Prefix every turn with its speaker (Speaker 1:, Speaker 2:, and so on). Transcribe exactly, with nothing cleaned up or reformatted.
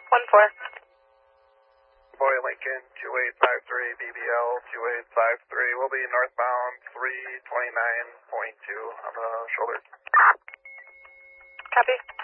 Speaker 1: One four.
Speaker 2: Boy Lincoln two eight five three, B B L two eight five three. We'll be northbound three twenty-nine point two on the shoulder.
Speaker 1: Copy.